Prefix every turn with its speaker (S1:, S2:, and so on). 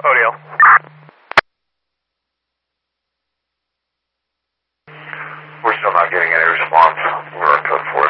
S1: O'Neill.
S2: We're still not getting any response. We're at code 4.